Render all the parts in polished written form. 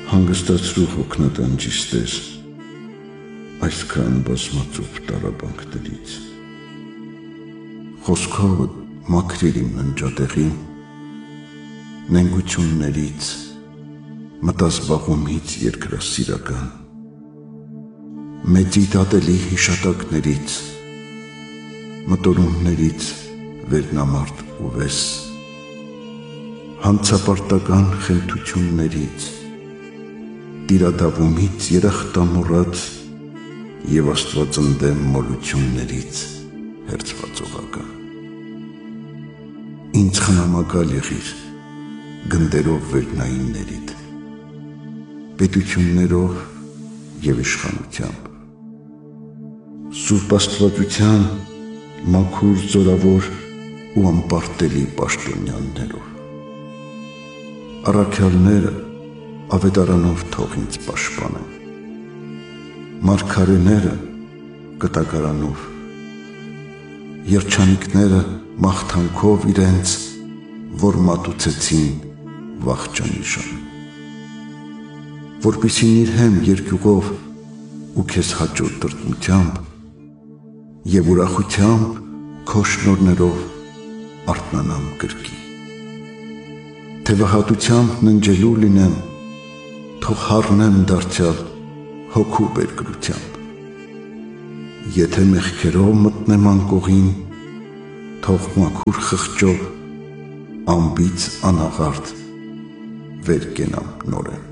հանգստացրու հոգնատանջիս Տեր, այսքան բազմածուփ տառապանքներից։ Խոսքովդ մաքրիր իմ ննջատեղին, նենգություններից, մտազբաղումից երկրասիրական, մեծի դատելի հիշատակներից, մտորումներից վերնամարդ ու վես, հանցապարտական խենթություններից, տիրադավումից երախտամոռաց և աստվածընդեմ մոլություններից հերձվածողական։ Ինձ խնամակալ եղիր գնդերով վերնայիններիդ, պետություններով և իշխանությամբ, Սուրբ Աստվածության մաքուր զորավոր ու անպարտելի պաշտոնյաներով։ Առաքյալները ավետարանով թող ինձ պաշտպանեն, մարգարեները կտակարանով, երջանիկները մաղթանքով իրենց, որ մատուցեցին վախճանի ժամին, որպեսզի նիրհեմ երկյուղով ու քեզ հաճո տրտմությամբ և ուրախությամբ քո շնորհներով արթնանամ կրկին, թևահատությամբ ննջելու լինեմ, թող հառնեմ դարձյալ հոգու բերկրությամբ, եթե մեղքերով մտնեմ անկողին, թող մաքուր խղճով անբիծ անաղարտ վեր կենամ նորեն։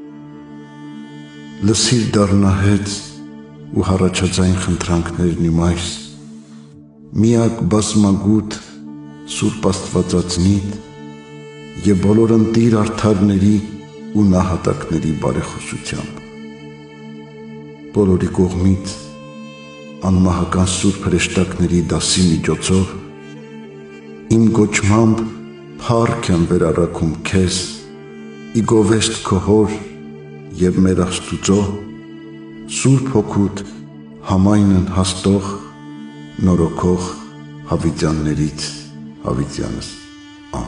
Լսիր դառնահեծ ու հառաջաձայն խնդրանքներն իմ այս, միակ բազմագութ Սուրբ Աստվածածնիդ և բոլոր ընտիր արդարների ու նահատակների բարեխոսությամբ, բոլորի կողմից անմահական սուրբ հրեշտակների դասի միջոցով իմ գոչմամբ փառք եմ վերառաքում քեզ, ի գովեստ քո հոր և մեր Աստուծո, Սուրբ Հոգուդ համայնն հաստող, նորոգող հավիտյաններից հավիտյանս։